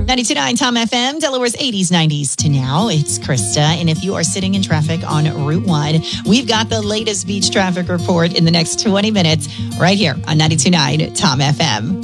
92.9 Tom FM, Delaware's 80s, 90s to now. It's Krista. And if you are sitting in traffic on Route 1, we've got the latest beach traffic report in the next 20 minutes right here on 92.9 Tom FM.